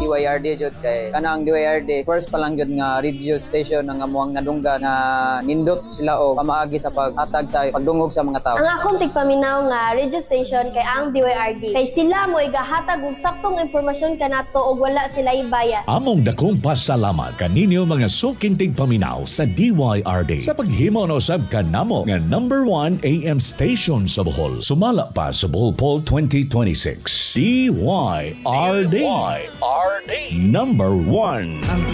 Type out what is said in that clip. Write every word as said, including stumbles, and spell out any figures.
D Y R D jud kay kana ang D Y R D first pa lang jud nga radio station nga amuang nadungga na nindot sila o pamaagi sa paghatag sa pagdungog sa mga tao. Ang akong tigpaminaw nga radio station kay ang D Y R D kay sila mo igahatag og saktong impormasyon kanato og wala sila ibayad. Among dakong pasalamat kaninyo mga sukintig paminaw sa D Y R D sa paghimo no sab kanamo nga number one A M station sa Bohol. Sumala pa sa Bohol Poll twenty twenty-six. D Y R D. Number one.